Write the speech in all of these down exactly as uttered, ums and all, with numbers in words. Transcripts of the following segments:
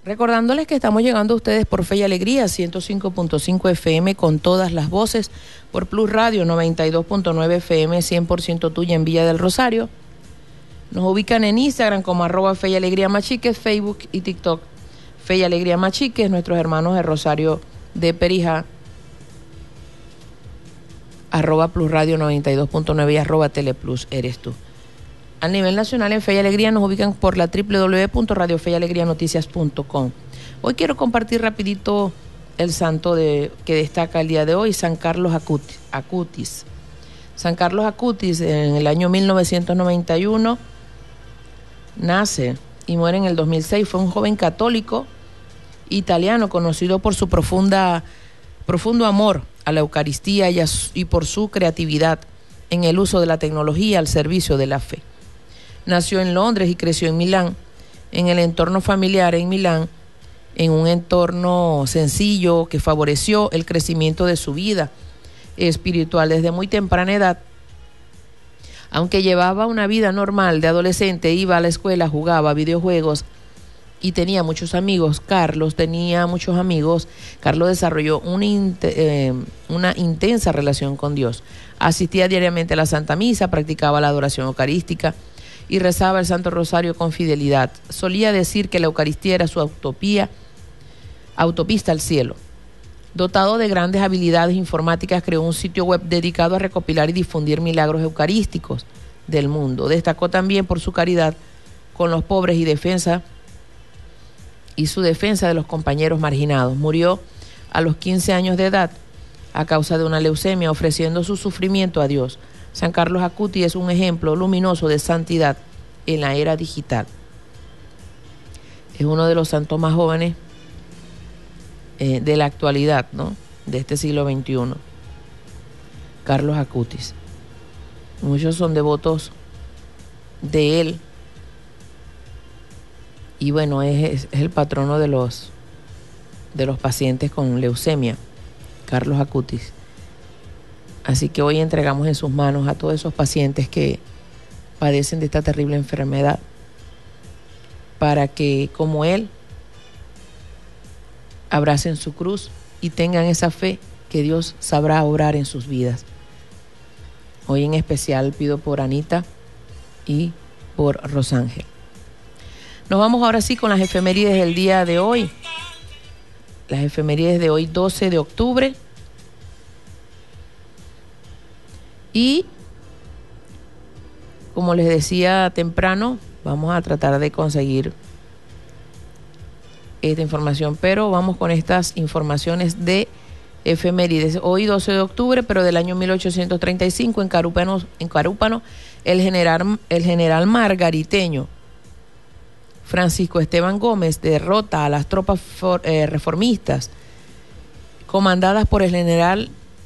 Recordándoles que estamos llegando a ustedes por Fe y Alegría, ciento cinco punto cinco F M con todas las voces, por Plus Radio noventa y dos punto nueve F M, cien por ciento tuya en Villa del Rosario. Nos ubican en Instagram como arroba Fe y Alegría Machiques, Facebook y TikTok Fe y Alegría Machiques, nuestros hermanos de Rosario de Perijá, arroba Plus Radio noventa y dos punto nueve y arroba Teleplus eres tú. A nivel nacional en Fe y Alegría nos ubican por la doble u doble u doble u punto radio fe y alegría noticias punto com. Hoy quiero compartir rapidito el santo de, que destaca el día de hoy, San Carlos Acutis. San Carlos Acutis en el año mil novecientos noventa y uno nace y muere en el dos mil seis. Fue un joven católico italiano conocido por su profunda, profundo amor a la Eucaristía y, a, y por su creatividad en el uso de la tecnología al servicio de la fe. Nació en Londres y creció en Milán, en el entorno familiar en Milán, en un entorno sencillo que favoreció el crecimiento de su vida espiritual desde muy temprana edad. Aunque llevaba una vida normal de adolescente, iba a la escuela, jugaba videojuegos y tenía muchos amigos. Carlos tenía muchos amigos. Carlos desarrolló una, eh, una intensa relación con Dios. Asistía diariamente a la Santa Misa, practicaba la adoración eucarística y rezaba el Santo Rosario con fidelidad. Solía decir que la Eucaristía era su utopía, autopista al cielo. Dotado de grandes habilidades informáticas, creó un sitio web dedicado a recopilar y difundir milagros eucarísticos del mundo. Destacó también por su caridad con los pobres y defensa y su defensa de los compañeros marginados. Murió a los quince años de edad a causa de una leucemia, ofreciendo su sufrimiento a Dios. San Carlos Acutis es un ejemplo luminoso de santidad en la era digital. Es uno de los santos más jóvenes eh, de la actualidad, ¿no? De este siglo veintiuno. Carlos Acutis. Muchos son devotos de él. Y bueno, es, es, es el patrono de los, de los pacientes con leucemia, Carlos Acutis. Así que hoy entregamos en sus manos a todos esos pacientes que padecen de esta terrible enfermedad, para que, como él, abracen su cruz y tengan esa fe que Dios sabrá obrar en sus vidas. Hoy en especial pido por Anita y por Rosángel. Nos vamos ahora sí con las efemérides del día de hoy. Las efemérides de hoy, doce de octubre. Y, como les decía temprano, vamos a tratar de conseguir esta información, pero vamos con estas informaciones de efemérides. Hoy doce de octubre, pero del año mil ochocientos treinta y cinco, en Carúpano, en Carúpano el general, el general margariteño Francisco Esteban Gómez derrota a las tropas for, eh, reformistas comandadas por el general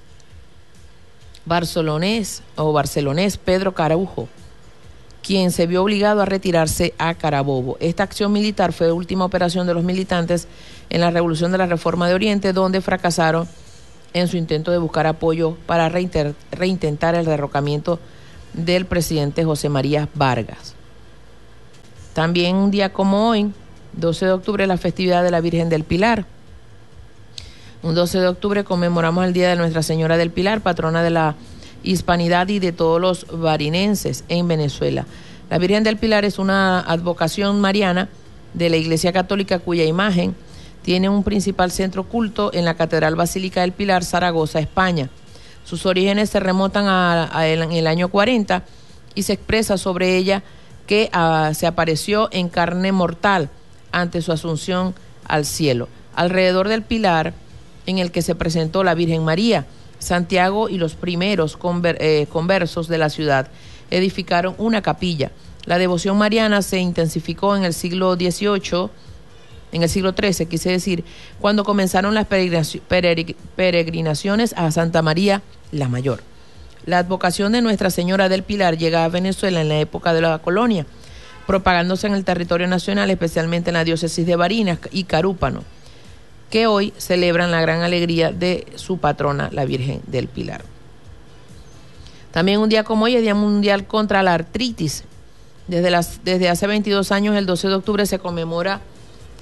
barcelonés o barcelonés Pedro Caraujo, quien se vio obligado a retirarse a Carabobo. Esta acción militar fue la última operación de los militantes en la Revolución de la Reforma de Oriente, donde fracasaron en su intento de buscar apoyo para reinter, reintentar el derrocamiento del presidente José María Vargas. También un día como hoy, doce de octubre, la festividad de la Virgen del Pilar. Un doce de octubre conmemoramos el Día de Nuestra Señora del Pilar, patrona de la hispanidad y de todos los barinenses en Venezuela. La Virgen del Pilar es una advocación mariana de la Iglesia Católica, cuya imagen tiene un principal centro culto en la Catedral Basílica del Pilar, Zaragoza, España. Sus orígenes se remontan a, a el, en el año cuarenta y se expresa sobre ella que uh, se apareció en carne mortal ante su asunción al cielo. Alrededor del pilar en el que se presentó la Virgen María, Santiago y los primeros conver, eh, conversos de la ciudad edificaron una capilla. La devoción mariana se intensificó en el siglo dieciocho, en el siglo trece, quise decir, cuando comenzaron las peregrinaciones a Santa María la Mayor. La advocación de Nuestra Señora del Pilar llega a Venezuela en la época de la colonia, propagándose en el territorio nacional, especialmente en la diócesis de Barinas y Carúpano, que hoy celebran la gran alegría de su patrona, la Virgen del Pilar. También un día como hoy es Día Mundial contra la Artritis. Desde, las, desde hace veintidós años, el doce de octubre, se conmemora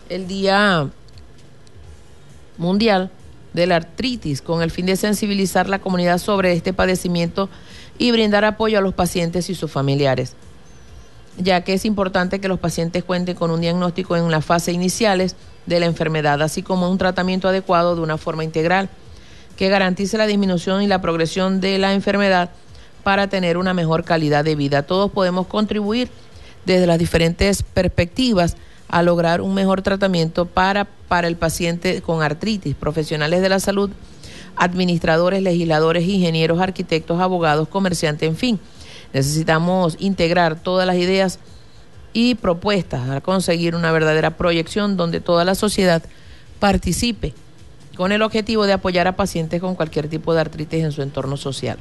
el Día Mundial de la Artritis, con el fin de sensibilizar la comunidad sobre este padecimiento y brindar apoyo a los pacientes y sus familiares, ya que es importante que los pacientes cuenten con un diagnóstico en las fases iniciales de la enfermedad, así como un tratamiento adecuado de una forma integral que garantice la disminución y la progresión de la enfermedad para tener una mejor calidad de vida. Todos podemos contribuir desde las diferentes perspectivas a lograr un mejor tratamiento para, para el paciente con artritis. Profesionales de la salud, administradores, legisladores, ingenieros, arquitectos, abogados, comerciantes, en fin. Necesitamos integrar todas las ideas y propuestas a conseguir una verdadera proyección donde toda la sociedad participe con el objetivo de apoyar a pacientes con cualquier tipo de artritis en su entorno social.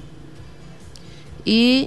Y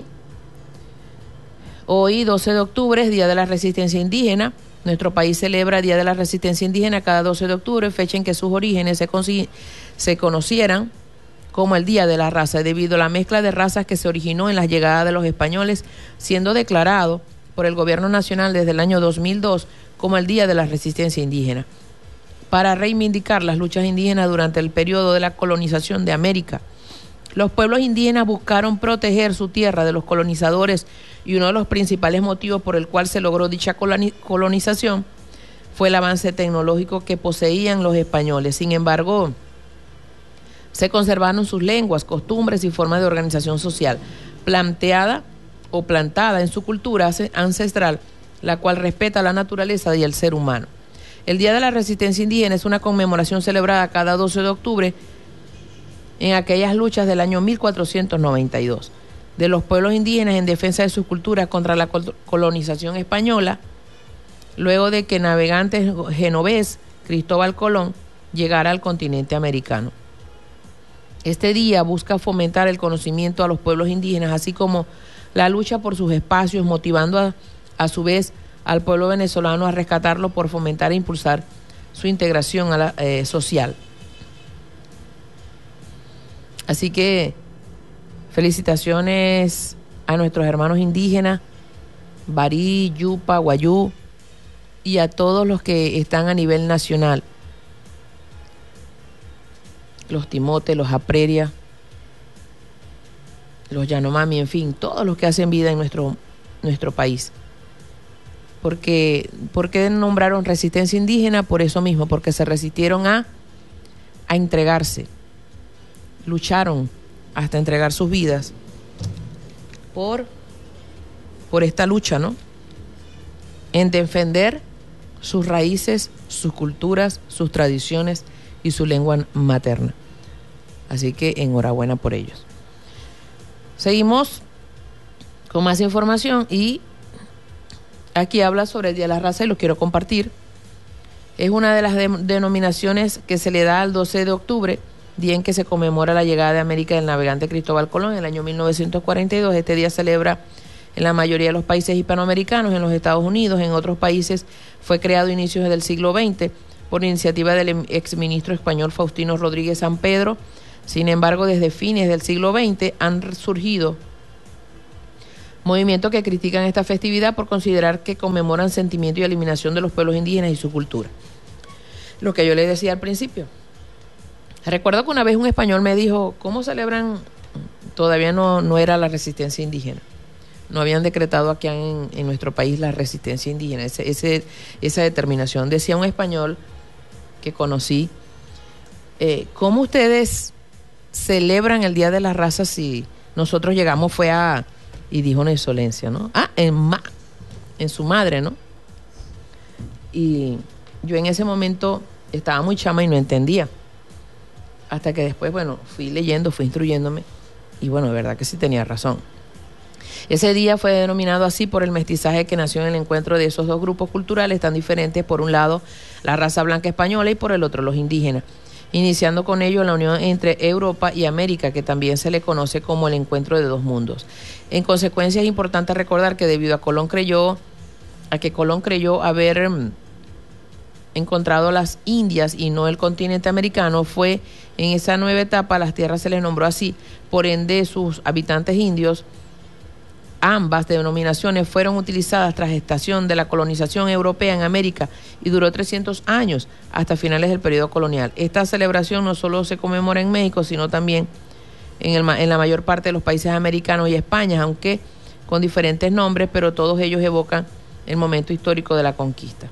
hoy, doce de octubre, es Día de la Resistencia Indígena. Nuestro país celebra el Día de la Resistencia Indígena cada doce de octubre, fecha en que sus orígenes se, se conocieran como el Día de la Raza, debido a la mezcla de razas que se originó en la llegada de los españoles, siendo declarado por el Gobierno Nacional desde el año dos mil dos como el Día de la Resistencia Indígena, para reivindicar las luchas indígenas durante el periodo de la colonización de América. Los pueblos indígenas buscaron proteger su tierra de los colonizadores, y uno de los principales motivos por el cual se logró dicha colonización fue el avance tecnológico que poseían los españoles. Sin embargo, se conservaron sus lenguas, costumbres y formas de organización social, planteada o plantada en su cultura ancestral, la cual respeta la naturaleza y el ser humano. El Día de la Resistencia Indígena es una conmemoración celebrada cada doce de octubre en aquellas luchas del año mil cuatrocientos noventa y dos de los pueblos indígenas en defensa de sus culturas contra la colonización española, luego de que navegante genovés Cristóbal Colón llegara al continente americano. Este día busca fomentar el conocimiento a los pueblos indígenas, así como la lucha por sus espacios, motivando a, a su vez al pueblo venezolano a rescatarlo por fomentar e impulsar su integración a la, eh, social. Así que felicitaciones a nuestros hermanos indígenas, Barí, Yupa, Guayú, y a todos los que están a nivel nacional, los Timote, los Apreria, los Yanomami, en fin, todos los que hacen vida en nuestro, nuestro país. Porque, ¿por qué nombraron resistencia indígena? Por eso mismo, porque se resistieron a, a entregarse, lucharon hasta entregar sus vidas por, por esta lucha, ¿no? En defender sus raíces, sus culturas, sus tradiciones y su lengua materna. Así que enhorabuena por ellos. Seguimos con más información y aquí habla sobre el Día de la Raza y lo quiero compartir. Es una de las de- denominaciones que se le da al doce de octubre, día en que se conmemora la llegada de América del navegante Cristóbal Colón en el año mil novecientos cuarenta y dos. Este día se celebra en la mayoría de los países hispanoamericanos, en los Estados Unidos, en otros países fue creado a inicios del siglo veinte por iniciativa del exministro español Faustino Rodríguez San Pedro. Sin embargo, desde fines del siglo veinte han surgido movimientos que critican esta festividad por considerar que conmemoran sentimiento y eliminación de los pueblos indígenas y su cultura. Lo que yo les decía al principio. Recuerdo que una vez un español me dijo, ¿cómo celebran? Todavía no, no era la resistencia indígena. No habían decretado aquí en, en nuestro país la resistencia indígena, ese, ese, esa determinación. Decía un español que conocí, eh, ¿cómo ustedes celebran el Día de la Raza si nosotros llegamos fue a... Y dijo una insolencia, ¿no? Ah, en, ma, en su madre, ¿no? Y yo en ese momento estaba muy chama y no entendía. Hasta que después, bueno, fui leyendo, fui instruyéndome. Y bueno, de verdad que sí tenía razón. Ese día fue denominado así por el mestizaje que nació en el encuentro de esos dos grupos culturales tan diferentes. Por un lado, la raza blanca española y por el otro, los indígenas. Iniciando con ello la unión entre Europa y América, que también se le conoce como el encuentro de dos mundos. En consecuencia, es importante recordar que debido a Colón creyó, a que Colón creyó haber encontrado las Indias y no el continente americano, fue en esa nueva etapa, las tierras se les nombró así, por ende sus habitantes indios Ambas denominaciones fueron utilizadas tras estación de la colonización europea en América y duró trescientos años hasta finales del periodo colonial. Esta celebración no solo se conmemora en México, sino también en, el, en la mayor parte de los países americanos y España, aunque con diferentes nombres, pero todos ellos evocan el momento histórico de la conquista.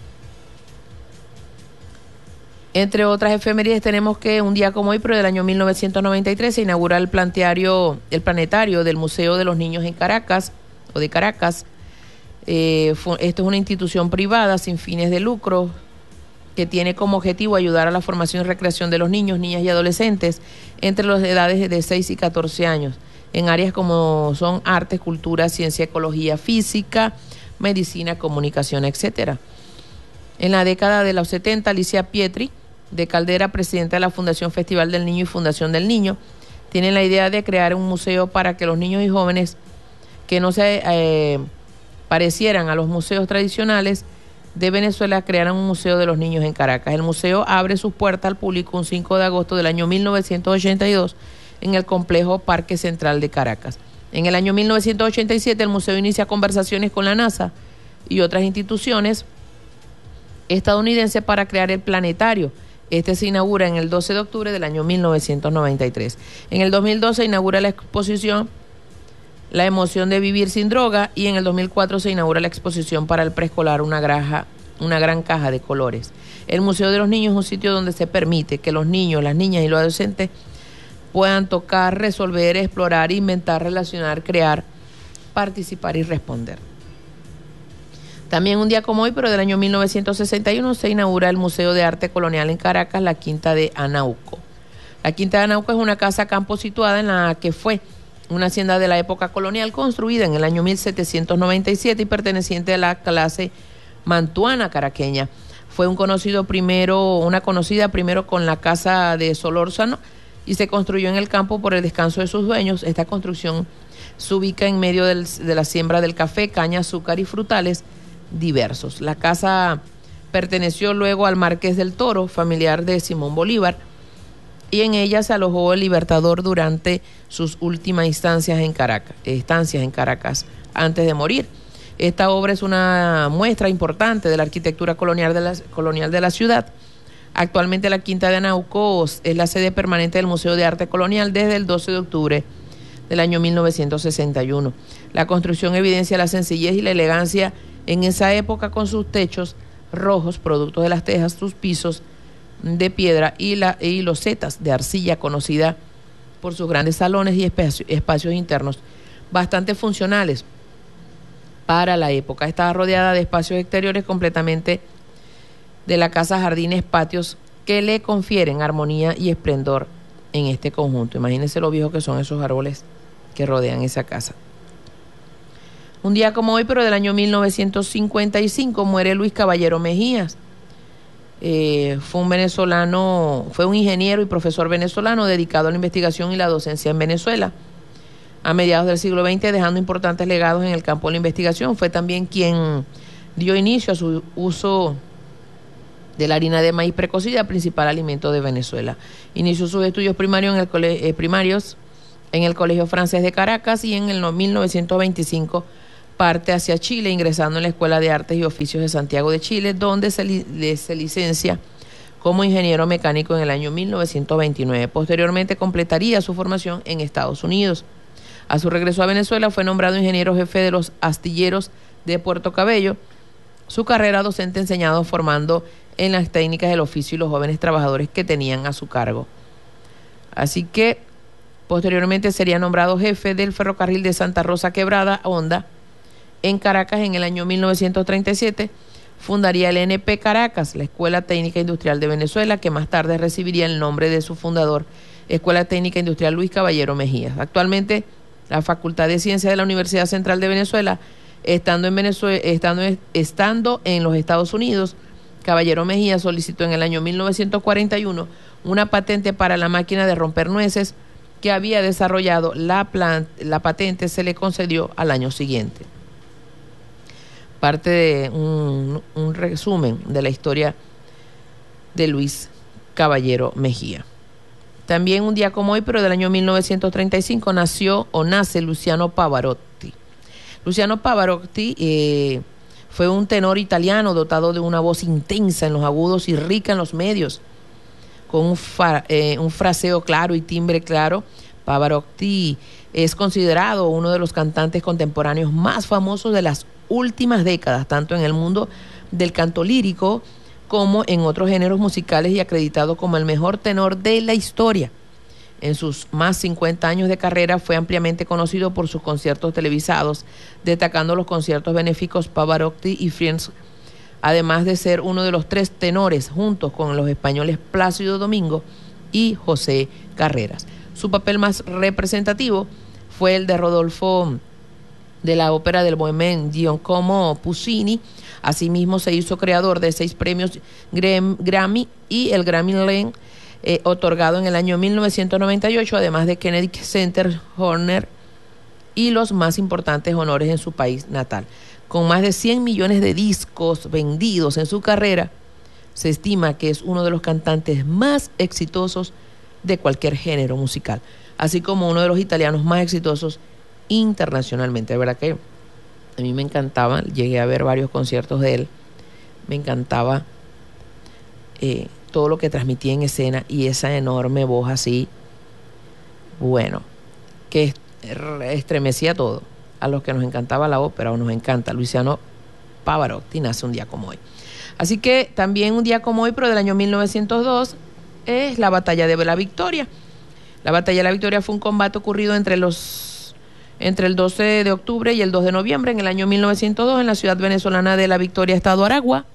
Entre otras efemérides tenemos que un día como hoy, pero del año mil novecientos noventa y tres, se inaugura el planetario, el planetario del Museo de los Niños en Caracas, o de Caracas. Eh, fue, esto es una institución privada sin fines de lucro que tiene como objetivo ayudar a la formación y recreación de los niños, niñas y adolescentes entre las edades de seis y catorce años, en áreas como son artes, cultura, ciencia, ecología, física, medicina, comunicación, etcétera. En la década de los setenta, Alicia Pietri, de Caldera, presidenta de la Fundación Festival del Niño y Fundación del Niño, tienen la idea de crear un museo para que los niños y jóvenes que no se eh, parecieran a los museos tradicionales de Venezuela crearan un museo de los niños en Caracas. El museo abre sus puertas al público un cinco de agosto del año mil novecientos ochenta y dos en el complejo Parque Central de Caracas. En el año mil novecientos ochenta y siete el museo inicia conversaciones con la NASA y otras instituciones estadounidenses para crear el planetario. Este se inaugura en el doce de octubre del año mil novecientos noventa y tres. En el dos mil dos se inaugura la exposición La emoción de vivir sin droga y en el dos mil cuatro se inaugura la exposición para el preescolar Una, graja, una gran caja de colores. El Museo de los Niños es un sitio donde se permite que los niños, las niñas y los adolescentes puedan tocar, resolver, explorar, inventar, relacionar, crear, participar y responder. También un día como hoy, pero del año mil novecientos sesenta y uno, se inaugura el Museo de Arte Colonial en Caracas, la Quinta de Anauco. La Quinta de Anauco es una casa campo situada en la que fue una hacienda de la época colonial construida en el año mil setecientos noventa y siete y perteneciente a la clase mantuana caraqueña. Fue un conocido primero, una conocida primero con la casa de Solórzano y se construyó en el campo por el descanso de sus dueños. Esta construcción se ubica en medio del, de la siembra del café, caña, azúcar y frutales diversos. La casa perteneció luego al Marqués del Toro, familiar de Simón Bolívar, y en ella se alojó el Libertador durante sus últimas instancias en Caracas, estancias en Caracas antes de morir. Esta obra es una muestra importante de la arquitectura colonial de la, colonial de la ciudad. Actualmente la Quinta de Anauco es la sede permanente del Museo de Arte Colonial desde el doce de octubre del año mil novecientos sesenta y uno. La construcción evidencia la sencillez y la elegancia en esa época, con sus techos rojos, productos de las tejas, sus pisos de piedra y, la, y losetas de arcilla, conocida por sus grandes salones y espacio, espacios internos bastante funcionales para la época. Estaba rodeada de espacios exteriores completamente de la casa, jardines, patios que le confieren armonía y esplendor en este conjunto. Imagínense lo viejos que son esos árboles que rodean esa casa. Un día como hoy, pero del año mil novecientos cincuenta y cinco, muere Luis Caballero Mejías. Eh, fue un venezolano, fue un ingeniero y profesor venezolano dedicado a la investigación y la docencia en Venezuela. A mediados del siglo veinte, dejando importantes legados en el campo de la investigación, fue también quien dio inicio a su uso de la harina de maíz precocida, principal alimento de Venezuela. Inició sus estudios primarios en el, cole, eh, primarios en el Colegio Francés de Caracas y en el mil novecientos veinticinco parte hacia Chile, ingresando en la Escuela de Artes y Oficios de Santiago de Chile, donde se, li, se licencia como ingeniero mecánico en el año mil novecientos veintinueve. Posteriormente completaría su formación en Estados Unidos. A su regreso a Venezuela fue nombrado ingeniero jefe de los astilleros de Puerto Cabello. Su carrera docente enseñado formando en las técnicas del oficio y los jóvenes trabajadores que tenían a su cargo. Así que posteriormente sería nombrado jefe del ferrocarril de Santa Rosa Quebrada Honda en Caracas en el año mil novecientos treinta y siete. Fundaría el N P Caracas, la Escuela Técnica Industrial de Venezuela, que más tarde recibiría el nombre de su fundador, Escuela Técnica Industrial Luis Caballero Mejías. Actualmente, la Facultad de Ciencias de la Universidad Central de Venezuela, estando en, Venezuela, estando, estando en los Estados Unidos, Caballero Mejías solicitó en el año mil novecientos cuarenta y uno una patente para la máquina de romper nueces que había desarrollado. La, plant, la patente se le concedió al año siguiente. Parte de un, un resumen de la historia de Luis Caballero Mejía. También un día como hoy, pero del año mil novecientos treinta y cinco, nació o nace Luciano Pavarotti. Luciano Pavarotti eh, fue un tenor italiano dotado de una voz intensa en los agudos y rica en los medios, con un, fa, eh, un fraseo claro y timbre claro. Pavarotti es considerado uno de los cantantes contemporáneos más famosos de las últimas décadas, tanto en el mundo del canto lírico como en otros géneros musicales, y acreditado como el mejor tenor de la historia. En sus más cincuenta años de carrera fue ampliamente conocido por sus conciertos televisados, destacando los conciertos benéficos Pavarotti y Friends, además de ser uno de los tres tenores juntos con los españoles Plácido Domingo y José Carreras. Su papel más representativo fue el de Rodolfo de la ópera del Bohème Giacomo Puccini. Asimismo, se hizo creador de seis premios Grammy y el Grammy Len, eh, otorgado en el año mil novecientos noventa y ocho, además de Kennedy Center Honor y los más importantes honores en su país natal. Con más de cien millones de discos vendidos en su carrera, se estima que es uno de los cantantes más exitosos de cualquier género musical, así como uno de los italianos más exitosos internacionalmente. De verdad que a mí me encantaba, llegué a ver varios conciertos de él, me encantaba eh, todo lo que transmitía en escena y esa enorme voz así, bueno, que estremecía todo. A los que nos encantaba la ópera o nos encanta Luciano Pavarotti, nace un día como hoy. Así que también un día como hoy, pero del año mil novecientos dos, es la Batalla de la Victoria. La Batalla de la Victoria fue un combate ocurrido entre los entre el doce de octubre y el dos de noviembre en el año mil novecientos dos en la ciudad venezolana de La Victoria, estado Aragua,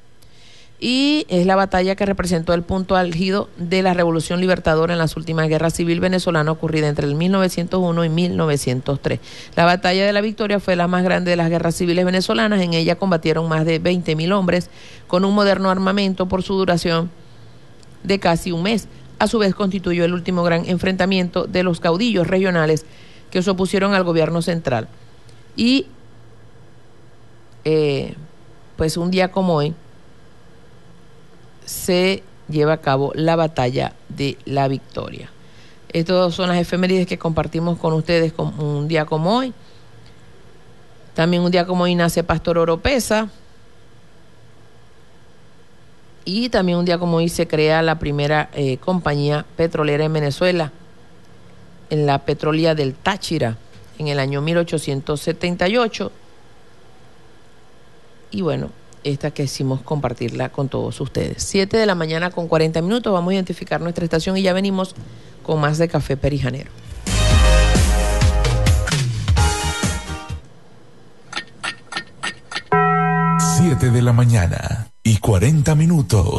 y es la batalla que representó el punto álgido de la Revolución Libertadora en las últimas guerras civil venezolana ocurrida entre el mil novecientos uno y mil novecientos tres. La Batalla de la Victoria fue la más grande de las guerras civiles venezolanas. En ella combatieron más de veinte mil hombres con un moderno armamento por su duración de casi un mes. A su vez constituyó el último gran enfrentamiento de los caudillos regionales que se opusieron al gobierno central. Y eh, pues un día como hoy se lleva a cabo la Batalla de la Victoria. Estas son las efemérides que compartimos con ustedes con un día como hoy. También un día como hoy nace Pastor Oropesa. Y también un día como hoy se crea la primera eh, compañía petrolera en Venezuela, en la Petrolía del Táchira, en el año mil ochocientos setenta y ocho. Y bueno, esta que hicimos compartirla con todos ustedes. siete de la mañana con cuarenta minutos, vamos a identificar nuestra estación y ya venimos con más de Café Perijanero. siete de la mañana y cuarenta minutos.